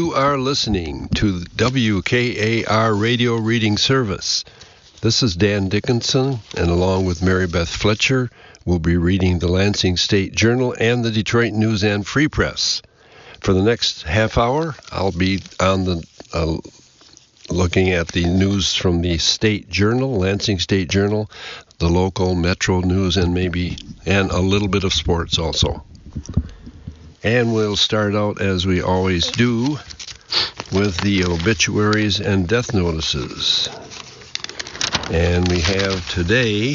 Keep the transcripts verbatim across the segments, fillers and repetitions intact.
You are listening to W K A R Radio Reading Service. This is Dan Dickinson, and along with Mary Beth Fletcher, we'll be reading the Lansing State Journal and the Detroit News and Free Press. For the next half hour, I'll be on the uh, looking at the news from the State Journal, Lansing State Journal, the local Metro News, and maybe and a little bit of sports also. And we'll start out, as we always do, with the obituaries and death notices. And we have today,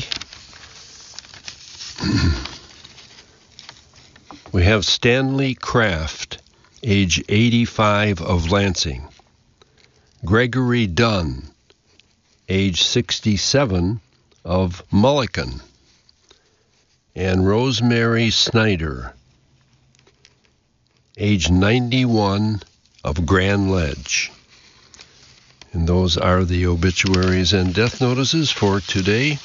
we have Stanley Kraft, age eighty-five, of Lansing. Gregory Dunn, age sixty-seven, of Mulliken. And Rosemary Snyder, age ninety-one, of Grand Ledge. And those are the obituaries and death notices for today.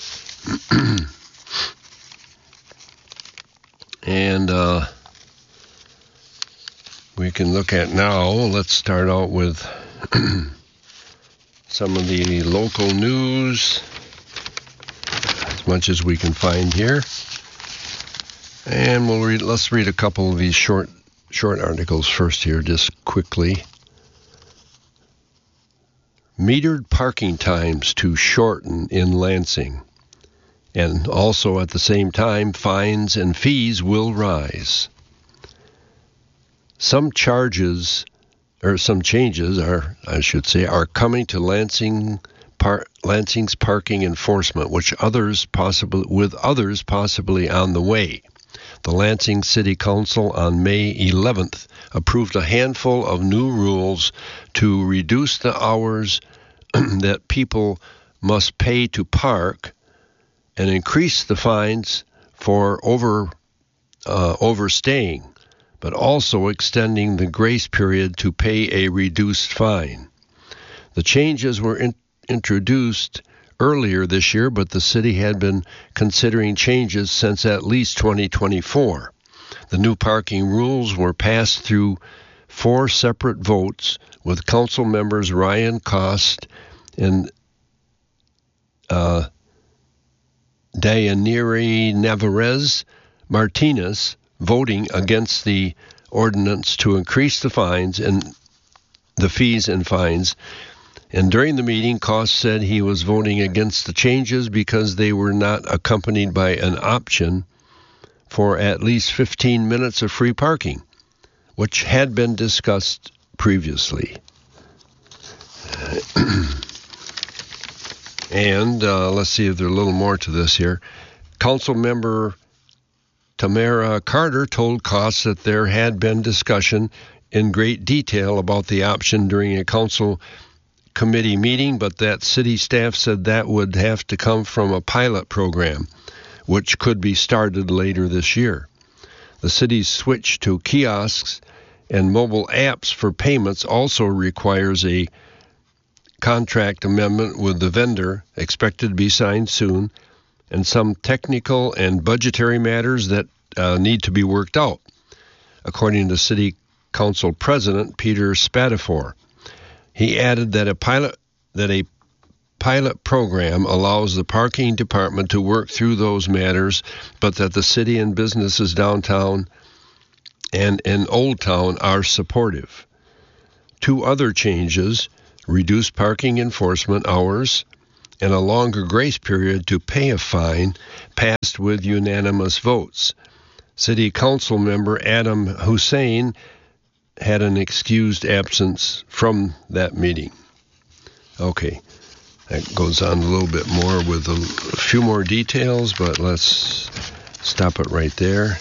and uh, we can look at now, let's start out with some of the local news, as much as we can find here. And we'll read, let's read a couple of these short Short articles first here, just quickly. Metered parking times to shorten in Lansing. And also at the same time, fines and fees will rise. Some charges, or some changes are, I should say, are coming to Lansing par, Lansing's parking enforcement, which others possibly, with others possibly on the way. The Lansing City Council on May eleventh approved a handful of new rules to reduce the hours that people must pay to park and increase the fines for over uh, overstaying, but also extending the grace period to pay a reduced fine. The changes were in- introduced earlier this year, but the city had been considering changes since at least twenty twenty-four. The new parking rules were passed through four separate votes, with council members Ryan Cost and uh, Dayaniri Navarez Martinez voting against the ordinance to increase the fines and the fees and fines. And during the meeting, Cost said he was voting against the changes because they were not accompanied by an option for at least fifteen minutes of free parking, which had been discussed previously. and uh, let's see if there's a little more to this here. Council member Tamara Carter told Cost that there had been discussion in great detail about the option during a council committee meeting, but that city staff said that would have to come from a pilot program, which could be started later this year. The city's switch to kiosks and mobile apps for payments also requires a contract amendment with the vendor, expected to be signed soon, and some technical and budgetary matters that uh, need to be worked out, according to City Council President Peter Spatafor. He added that a pilot that a pilot program allows the parking department to work through those matters, but that the city and businesses downtown and in Old Town are supportive. Two other changes, reduced parking enforcement hours and a longer grace period to pay a fine, passed with unanimous votes. City Council member Adam Hussein had an excused absence from that meeting. Okay, that goes on a little bit more with a, a few more details, but let's stop it right there.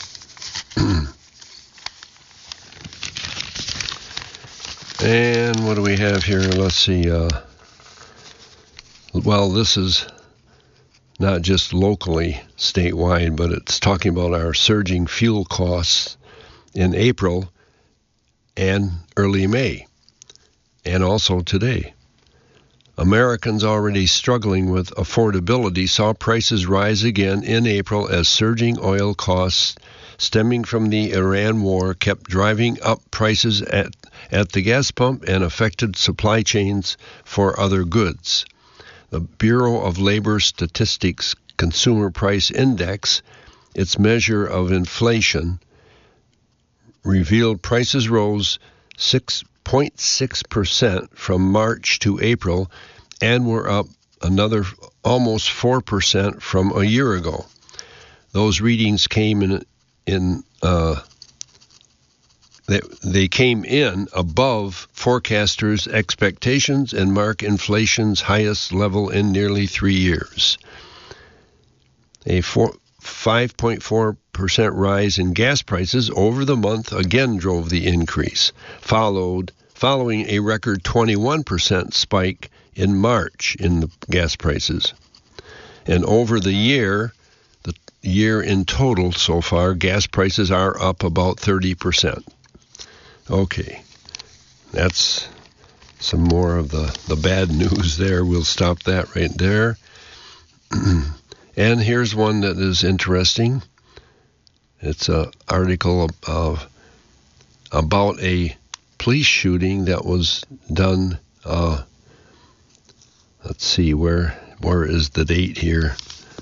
And what do we have here? Let's see. Uh, well, this is not just locally, statewide, but it's talking about our surging fuel costs in April and early May, and also today. Americans already struggling with affordability saw prices rise again in April as surging oil costs stemming from the Iran war kept driving up prices at, at the gas pump and affected supply chains for other goods. The Bureau of Labor Statistics Consumer Price Index, its measure of inflation, revealed prices rose six point six percent from March to April and were up another almost four percent from a year ago. Those readings came in, in uh, they, they came in above forecasters' expectations and mark inflation's highest level in nearly three years. A four, five point four percent rise in gas prices over the month again drove the increase, followed following a record twenty-one percent spike in March in the gas prices. And over the year, the year in total so far, gas prices are up about thirty percent. Okay, that's some more of the, the bad news there. We'll stop that right there. And here's one that is interesting. It's an article of, about a police shooting that was done. Uh, let's see, where where is the date here?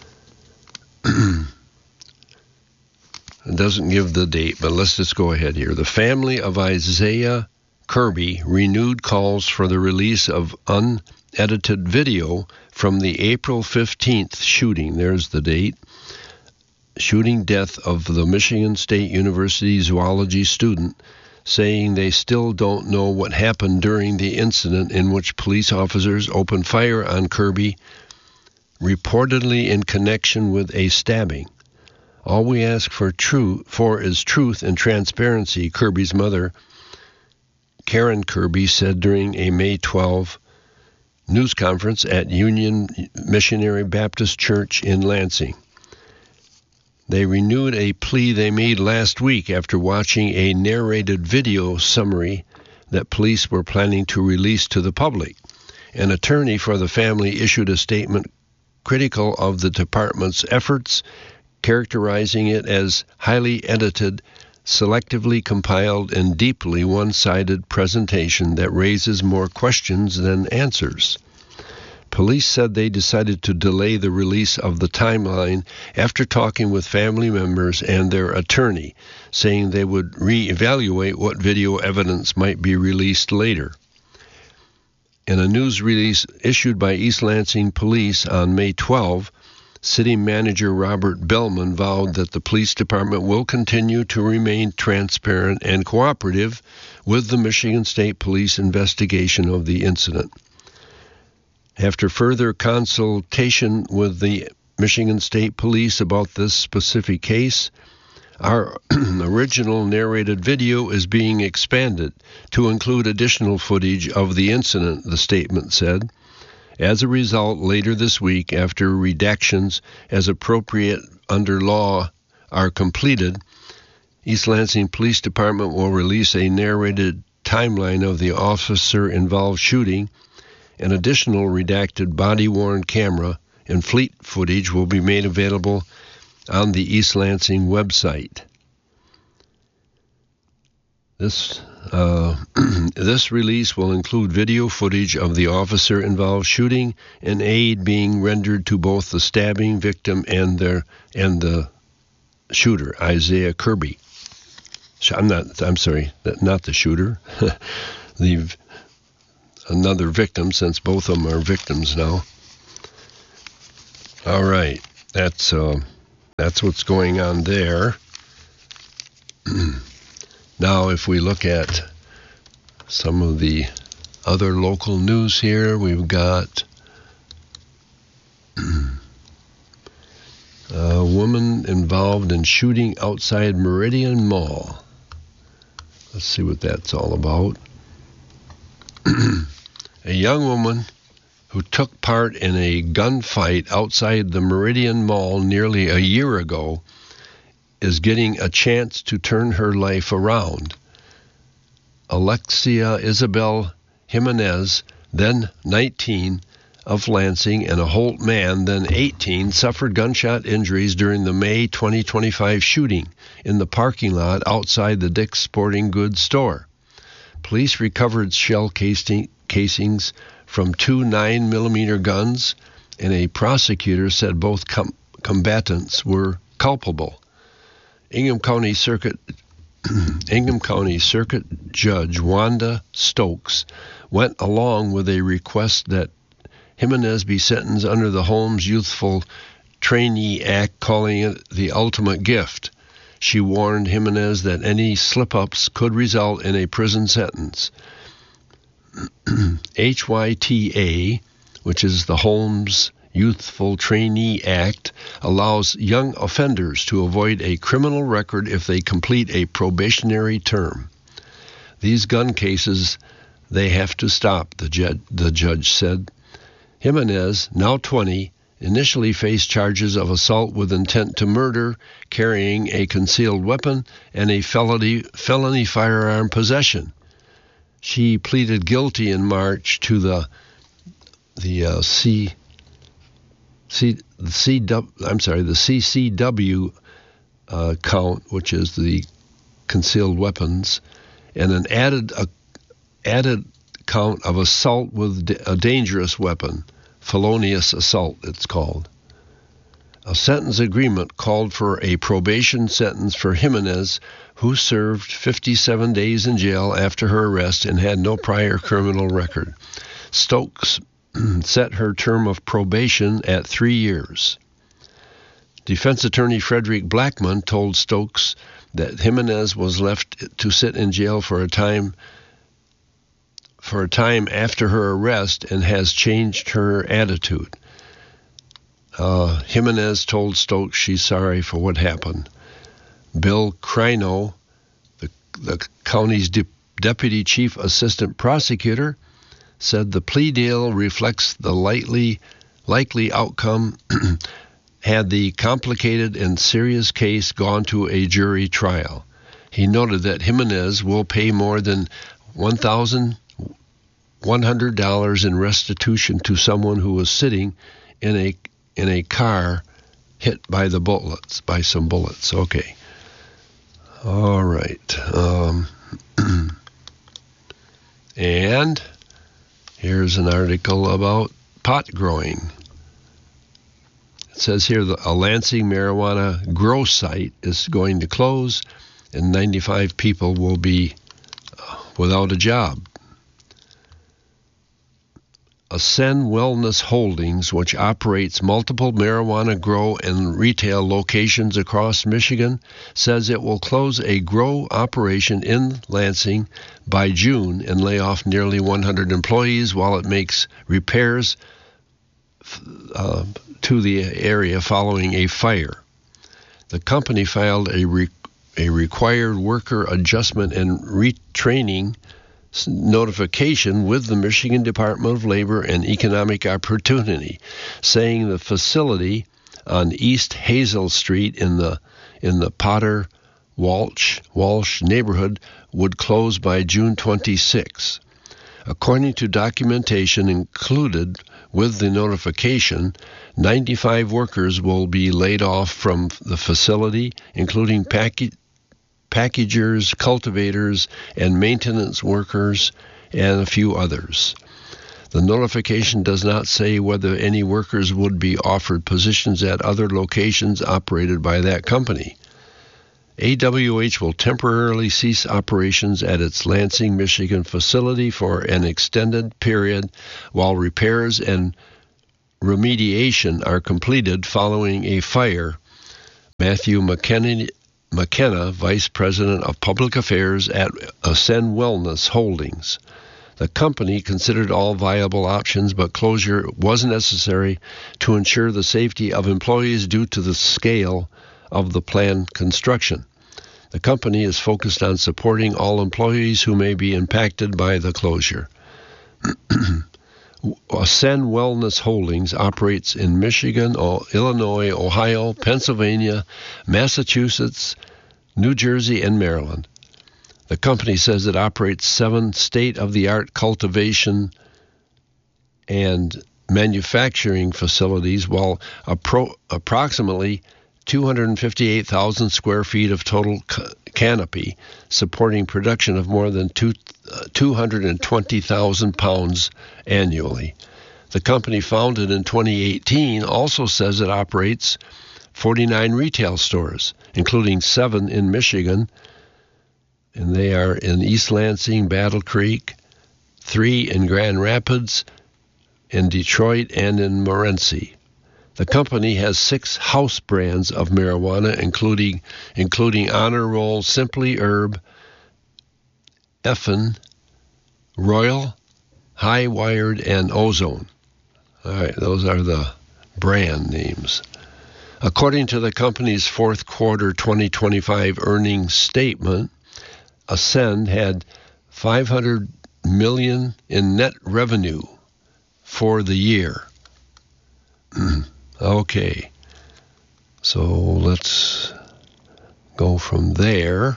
It doesn't give the date, but let's just go ahead here. The family of Isaiah Kirby renewed calls for the release of unedited video from the April fifteenth shooting. There's the date. Shooting death of the Michigan State University zoology student, saying they still don't know what happened during the incident in which police officers opened fire on Kirby, reportedly in connection with a stabbing. All we ask for, true, for is truth and transparency, Kirby's mother, Karen Kirby, said during a May twelfth news conference at Union Missionary Baptist Church in Lansing. They renewed a plea they made last week after watching a narrated video summary that police were planning to release to the public. An attorney for the family issued a statement critical of the department's efforts, characterizing it as highly edited, selectively compiled, and deeply one-sided presentation that raises more questions than answers. Police said they decided to delay the release of the timeline after talking with family members and their attorney, saying they would reevaluate what video evidence might be released later. In a news release issued by East Lansing Police on May twelfth, City Manager Robert Bellman vowed that the police department will continue to remain transparent and cooperative with the Michigan State Police investigation of the incident. After further consultation with the Michigan State Police about this specific case, our original narrated video is being expanded to include additional footage of the incident, the statement said. As a result, later this week, after redactions as appropriate under law are completed, East Lansing Police Department will release a narrated timeline of the officer-involved shooting. An additional redacted body-worn camera and fleet footage will be made available on the East Lansing website. This uh, this release will include video footage of the officer-involved shooting and aid being rendered to both the stabbing victim and their and the shooter, Isaiah Kirby. I'm not. I'm sorry, not the shooter. the another victim, since both of them are victims now. All right, that's uh, that's what's going on there. Now, if we look at some of the other local news here, we've got a woman involved in shooting outside Meridian Mall. Let's see what that's all about. A young woman who took part in a gunfight outside the Meridian Mall nearly a year ago is getting a chance to turn her life around. Alexia Isabel Jimenez, then nineteen, of Lansing, and a Holt man, then eighteen, suffered gunshot injuries during the May twenty twenty-five shooting in the parking lot outside the Dick's Sporting Goods store. Police recovered shell casing, casings from two nine millimeter guns, and a prosecutor said both com- combatants were culpable. Ingham County Circuit Ingham County Circuit Judge Wanda Stokes went along with a request that Jimenez be sentenced under the Holmes Youthful Trainee Act, calling it the ultimate gift. She warned Jimenez that any slip-ups could result in a prison sentence. H Y T A, which is the Holmes Youthful Trainee Act, allows young offenders to avoid a criminal record if they complete a probationary term. These gun cases, they have to stop, the, ju- the judge said. Jimenez, now twenty, initially faced charges of assault with intent to murder, carrying a concealed weapon, and a felony, felony firearm possession. She pleaded guilty in March to the the uh, C, C, the C, I'm sorry, the C C W uh, count, which is the concealed weapons, and an added a, added count of assault with a dangerous weapon, felonious assault, it's called. A sentence agreement called for a probation sentence for Jimenez, who served fifty-seven days in jail after her arrest and had no prior criminal record. Stokes set her term of probation at three years. Defense attorney Frederick Blackman told Stokes that Jimenez was left to sit in jail for a time for a time after her arrest and has changed her attitude. Uh, Jimenez told Stokes she's sorry for what happened. Bill Crino, the, the county's de- deputy chief assistant prosecutor, said the plea deal reflects the likely, likely outcome had the complicated and serious case gone to a jury trial. He noted that Jimenez will pay more than one thousand one hundred dollars in restitution to someone who was sitting in a in a car hit by the bullets, by some bullets. Okay. All right. Um, and here's an article about pot growing. It says here that a Lansing marijuana grow site is going to close and ninety-five people will be without a job. Ascend Wellness Holdings, which operates multiple marijuana grow and retail locations across Michigan, says it will close a grow operation in Lansing by June and lay off nearly one hundred employees while it makes repairs uh, to the area following a fire. The company filed a, re- a required worker adjustment and retraining notification with the Michigan Department of Labor and Economic Opportunity, saying the facility on East Hazel Street in the in the Potter Walsh Walsh neighborhood would close by June twenty-sixth. According to documentation included with the notification, ninety-five workers will be laid off from the facility, including package packagers, cultivators, and maintenance workers, and a few others. The notification does not say whether any workers would be offered positions at other locations operated by that company. A W H will temporarily cease operations at its Lansing, Michigan facility for an extended period while repairs and remediation are completed following a fire. Matthew McKenna McKenna, Vice President of Public Affairs at Ascend Wellness Holdings. The company considered all viable options, but closure was necessary to ensure the safety of employees due to the scale of the planned construction. The company is focused on supporting all employees who may be impacted by the closure. Ascend Wellness Holdings operates in Michigan, Illinois, Ohio, Pennsylvania, Massachusetts, New Jersey, and Maryland. The company says it operates seven state-of-the-art cultivation and manufacturing facilities, while appro- approximately two hundred fifty-eight thousand square feet of total cu- canopy, supporting production of more than two, uh, two hundred twenty thousand pounds annually. The company, founded in twenty eighteen, also says it operates forty-nine retail stores, including seven in Michigan, and they are in East Lansing, Battle Creek, three in Grand Rapids, in Detroit, and in Morenci. The company has six house brands of marijuana, including including Honor Roll, Simply Herb, Effin, Royal, High Wired, and Ozone. All right, those are the brand names. According to the company's fourth quarter twenty twenty-five earnings statement, Ascend had five hundred million dollars in net revenue for the year. Okay, so let's go from there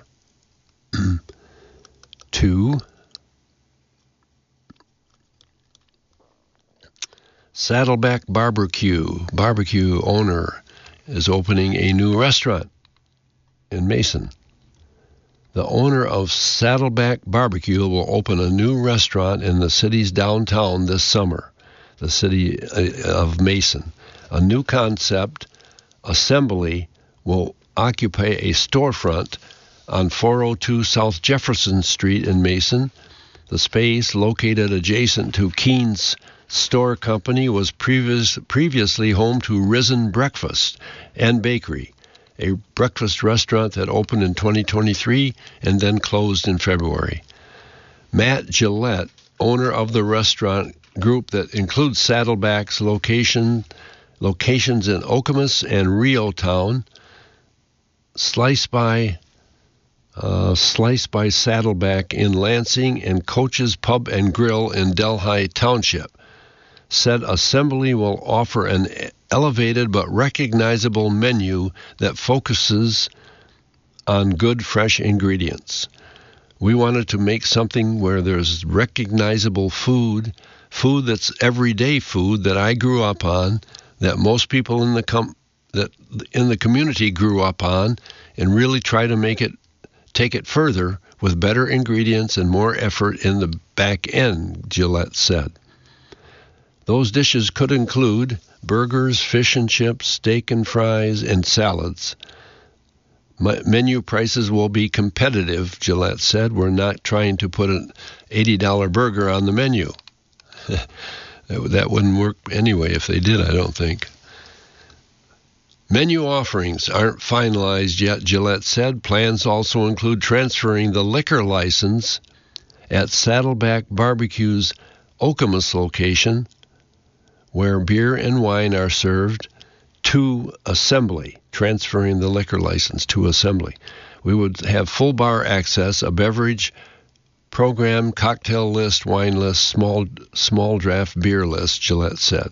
to Saddleback Barbecue. Barbecue owner is opening a new restaurant in Mason. The owner of Saddleback Barbecue will open a new restaurant in the city's downtown this summer, the city of Mason. A new concept, Assembly, will occupy a storefront on four oh two South Jefferson Street in Mason. The space, located adjacent to Keen's Store Company, was previous, previously home to Risen Breakfast and Bakery, a breakfast restaurant that opened in twenty twenty-three and then closed in February. Matt Gillette, owner of the restaurant group that includes Saddleback's location, locations in Okemos and Reeltown, Slice by uh, Slice by Saddleback in Lansing, and Coach's Pub and Grill in Delhi Township, said Assembly will offer an elevated but recognizable menu that focuses on good, fresh ingredients. We wanted to make something where there's recognizable food, food that's everyday food that I grew up on, that most people in the com- that in the community grew up on, and really try to make it, take it further with better ingredients and more effort in the back end, Gillette said. Those dishes could include burgers, fish and chips, steak and fries, and salads. My menu prices will be competitive, Gillette said. We're not trying to put an eighty dollars burger on the menu. That wouldn't work anyway if they did, I don't think. Menu offerings aren't finalized yet, Gillette said. Plans also include transferring the liquor license at Saddleback Barbecue's Okemos location, where beer and wine are served, to Assembly, transferring the liquor license to Assembly. We would have full bar access, a beverage program, cocktail list, wine list, small small draft beer list, Gillette said.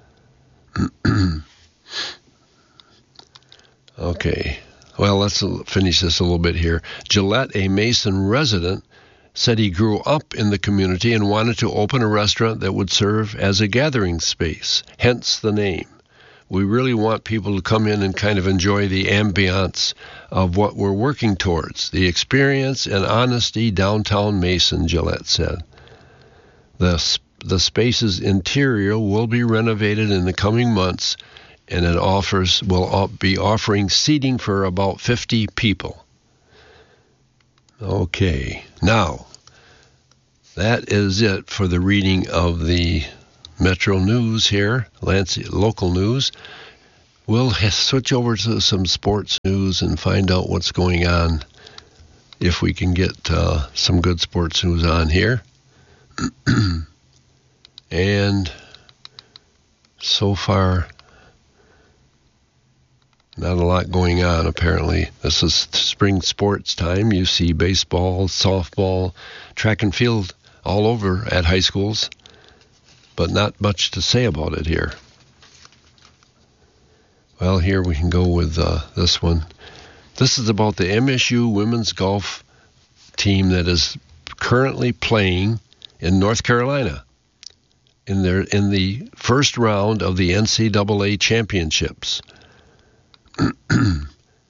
Okay, well, let's finish this a little bit here. Gillette, a Mason resident, said he grew up in the community and wanted to open a restaurant that would serve as a gathering space, hence the name. We really want people to come in and kind of enjoy the ambiance of what we're working towards, the experience and honesty downtown Mason, Gillette said. The, the space's interior will be renovated in the coming months, and it offers will be offering seating for about fifty people. Okay, now, that is it for the reading of the Metro News here, Lansing local news. We'll switch over to some sports news and find out what's going on, if we can get uh, some good sports news on here. And so far, not a lot going on, apparently. This is spring sports time. You see baseball, softball, track and field all over at high schools, but not much to say about it here. Well, here we can go with uh, this one. This is about the M S U women's golf team that is currently playing in North Carolina in their in the first round of the N C double A championships. And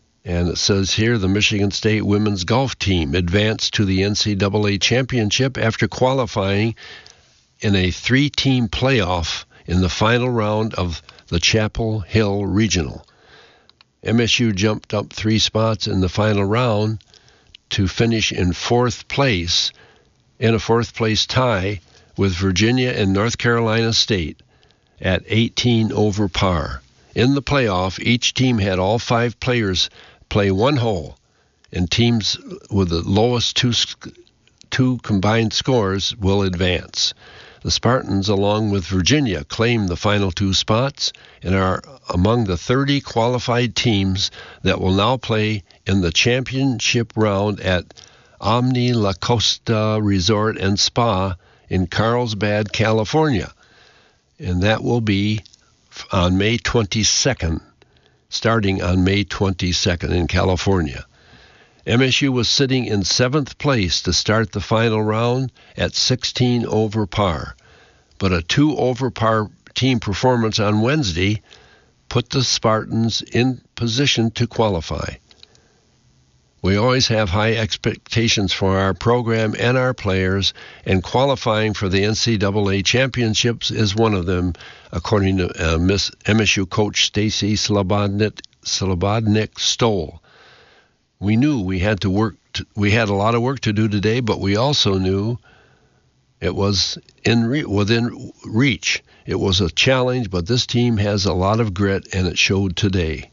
And it says here, the Michigan State women's golf team advanced to the N C double A championship after qualifying in a three-team playoff in the final round of the Chapel Hill Regional. M S U jumped up three spots in the final round to finish in fourth place, in a fourth-place tie with Virginia and North Carolina State at eighteen over par. In the playoff, each team had all five players play one hole, and teams with the lowest two, two combined scores will advance. The Spartans, along with Virginia, claim the final two spots and are among the thirty qualified teams that will now play in the championship round at Omni La Costa Resort and Spa in Carlsbad, California. And that will be on May twenty-second, starting on May twenty-second in California. M S U was sitting in seventh place to start the final round at sixteen over par, but a two over par team performance on Wednesday put the Spartans in position to qualify. We always have high expectations for our program and our players, and qualifying for the N C double A championships is one of them, according to uh, Miss M S U coach Stacy Slobodnik, Slobodnik Stoll. We knew we had to work. To, we had a lot of work to do today, but we also knew it was in re- within reach. It was a challenge, but this team has a lot of grit, and it showed today.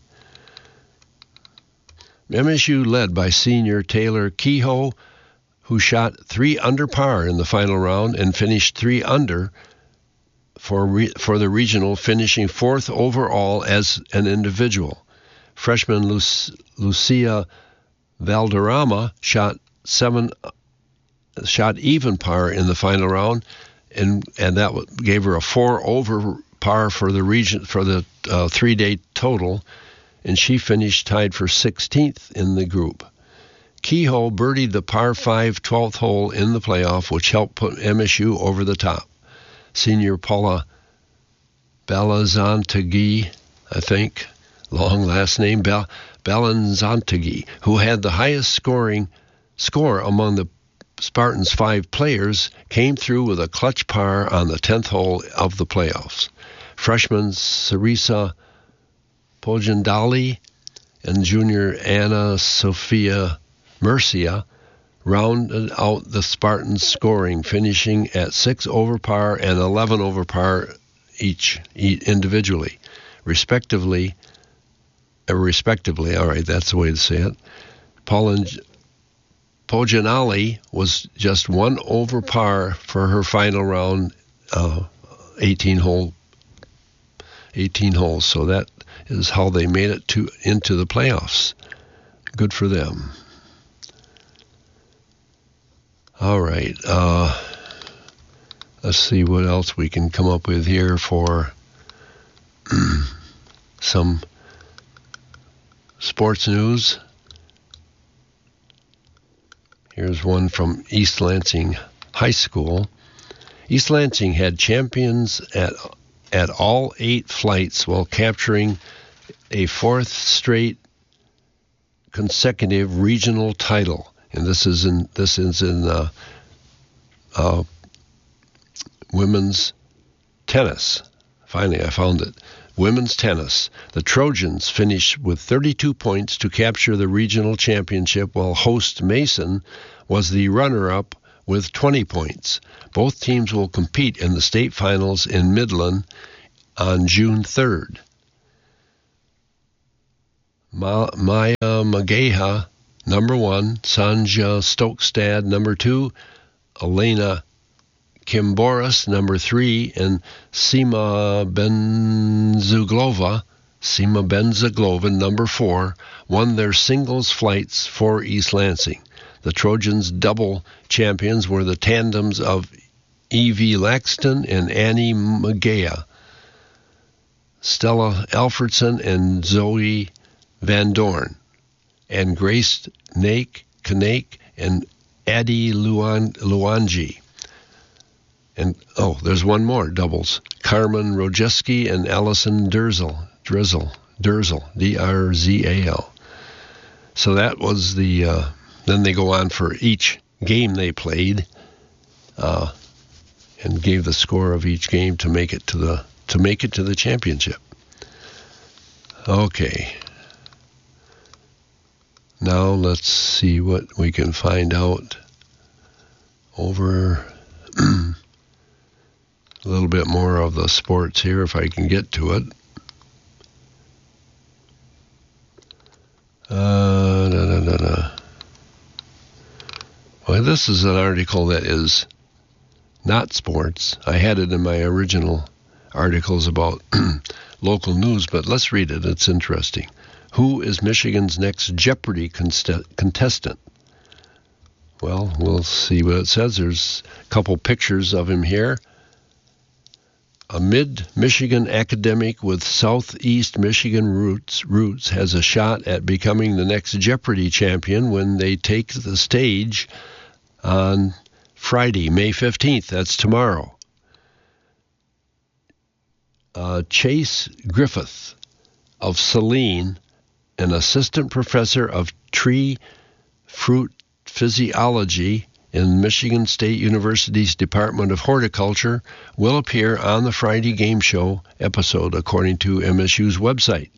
M S U led by senior Taylor Kehoe, who shot three under par in the final round and finished three under for re- for the regional, finishing fourth overall as an individual. Freshman Luc- Lucia Valderrama shot seven, shot even par in the final round, and and that gave her a four over par for the region for the uh, three-day total, and she finished tied for sixteenth in the group. Kehoe birdied the par five twelfth hole in the playoff, which helped put M S U over the top. Senior Paula Balazantegui, I think, long last name, Bal- Balazantegui, who had the highest scoring score among the Spartans' five players, came through with a clutch par on the tenth hole of the playoffs. Freshman Sarisa Pojandali and junior Anna Sophia Murcia rounded out the Spartans' scoring, finishing at six over par and eleven over par each, each individually, respectively. Uh, respectively, all right, that's the way to say it. Pauline Pojanali was just one over par for her final round, uh, eighteen hole, eighteen holes. So that is how they made it to into the playoffs. Good for them. All right. Uh, let's see what else we can come up with here for some sports news. Here's one from East Lansing High School. East Lansing had champions at at all eight flights while capturing a fourth straight consecutive regional title. And this is in this is in uh, uh, women's tennis. Finally, I found it. Women's tennis. The Trojans finished with thirty-two points to capture the regional championship, while host Mason was the runner-up with twenty points. Both teams will compete in the state finals in Midland on June third. Ma- Maya Mageha, number one. Sanja Stokestad, number two. Elena Kimboris, number three, and Sima Benzaglova, Sima Benzaglova, number four, won their singles flights for East Lansing. The Trojans' double champions were the tandems of Evie Laxton and Annie Magea, Stella Alfredson and Zoe Van Dorn, and Grace Nake, Kanake, and Addie Luan, Luanji. And, oh, there's one more, doubles. Carmen Rojeski and Allison Derzel, Drizzle, Derzel, D R Z A L. So that was the, uh, then they go on for each game they played, uh, and gave the score of each game to make it to the, to make it to the championship. Okay. Now let's see what we can find out over a little bit more of the sports here, if I can get to it. Uh, da, da, da, da. Well, this is an article that is not sports. I had it in my original articles about local news, but let's read it. It's interesting. Who is Michigan's next Jeopardy contestant? Well, we'll see what it says. There's a couple pictures of him here. A mid-Michigan academic with Southeast Michigan roots, roots has a shot at becoming the next Jeopardy champion when they take the stage on Friday, May fifteenth. That's tomorrow. Uh, Chase Griffith of Saline, an assistant professor of tree fruit physiology in Michigan State University's Department of Horticulture, will appear on the Friday game show episode, according to M S U's website.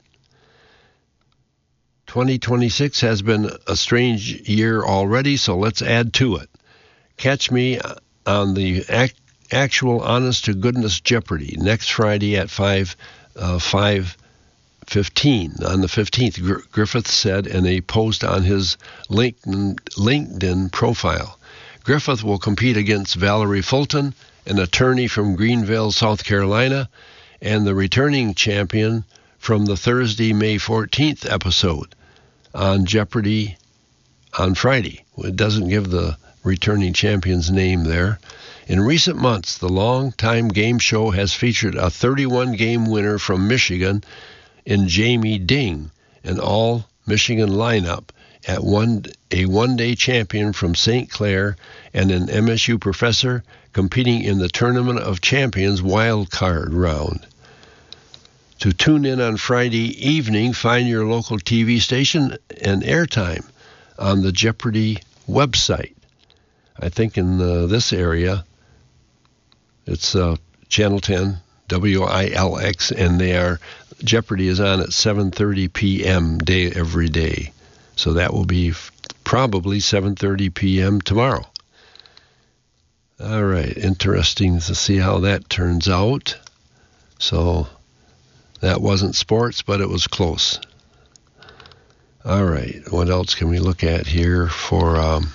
twenty twenty-six has been a strange year already, so let's add to it. Catch me on the act, actual honest-to-goodness Jeopardy next Friday at five, uh, five fifteen. On the fifteenth, Gr- Griffith said in a post on his LinkedIn, LinkedIn profile. Griffith will compete against Valerie Fulton, an attorney from Greenville, South Carolina, and the returning champion from the Thursday, May fourteenth episode on Jeopardy on Friday. It doesn't give the returning champion's name there. In recent months, the long-time game show has featured a thirty-one game winner from Michigan in Jamie Ding, an all-Michigan lineup, at one a one-day champion from Saint Clair, and an M S U professor competing in the Tournament of Champions wild card round. To tune in on Friday evening, find your local T V station and airtime on the Jeopardy website. I think in uh, this area, it's uh, Channel ten, W I L X, and they are Jeopardy is on at seven thirty p.m. day every day. So that will be f- probably seven thirty p.m. tomorrow. All right, interesting to see how that turns out. So that wasn't sports, but it was close. All right, what else can we look at here for... Um,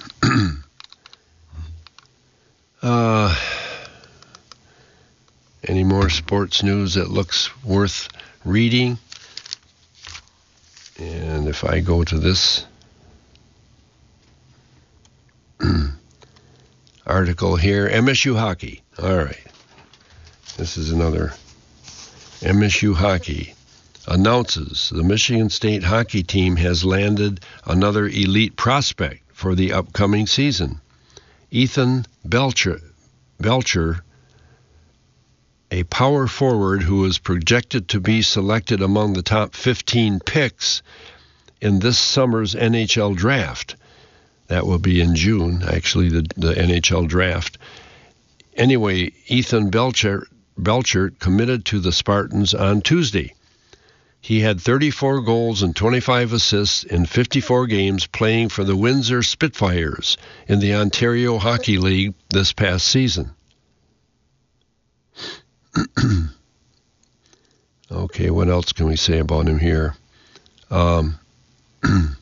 uh, any more sports news that looks worth reading? And if I go to this article here, M S U hockey. All right. This is another M S U hockey announces the Michigan State hockey team has landed another elite prospect for the upcoming season. Ethan Belcher, Belcher, a power forward who is projected to be selected among the top fifteen picks in this summer's N H L draft. That will be in June, actually, the, the N H L draft. Anyway, Ethan Belcher, Belcher committed to the Spartans on Tuesday. He had thirty-four goals and twenty-five assists in fifty-four games playing for the Windsor Spitfires in the Ontario Hockey League this past season. Okay, what else can we say about him here? Um,